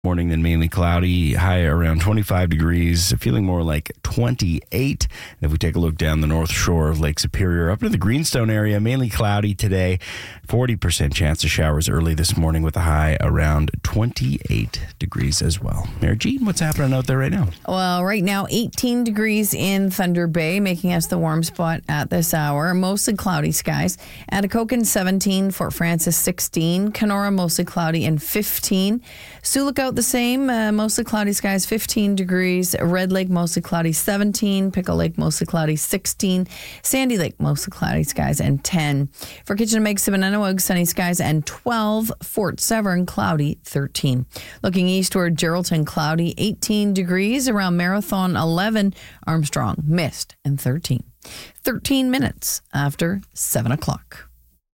Morning, then mainly cloudy, high around 25 degrees, feeling more like 28. And if we take a look down the north shore of Lake Superior, up to the Greenstone area, mainly cloudy today, 40% chance of showers early this morning with a high around 28 degrees as well. Mary Jean, what's happening out there right now? Well, right now, 18 degrees in Thunder Bay, making us the warm spot at this hour. Mostly cloudy skies. Atikokan, 17. Fort Frances, 16. Kenora, mostly cloudy and 15. Sioux Lookout, the same. Mostly cloudy skies, 15 degrees. Red Lake, mostly cloudy, 17. Pickle Lake, mostly cloudy, 16. Sandy Lake, mostly cloudy skies, and 10. For Kitchener, Sibananoag, sunny skies, and 12. Fort Severn, cloudy, 13. Looking eastward, Geraldton, cloudy, 18 degrees. Around Marathon, 11. Armstrong, mist, and 13. 13 minutes after 7 o'clock.